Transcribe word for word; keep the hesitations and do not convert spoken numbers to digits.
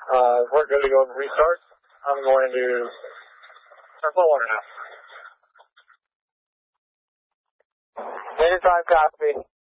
Uh, we're good to go and restart. I'm going to start flow water now. Anytime, copy.